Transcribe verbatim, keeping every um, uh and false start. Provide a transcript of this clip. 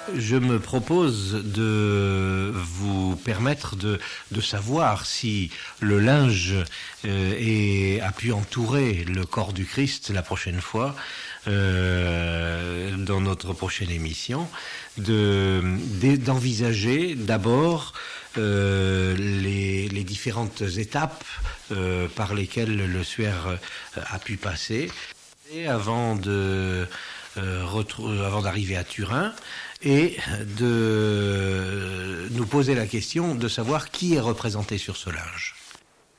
Je me propose de vous permettre de, de savoir si le linge euh, est, a pu entourer le corps du Christ la prochaine fois, euh, dans notre prochaine émission, de, d'envisager d'abord euh, les, les différentes étapes euh, par lesquelles le suaire a pu passer. Et avant de euh, retrou- avant d'arriver à Turin, et de nous poser la question de savoir qui est représenté sur ce linge.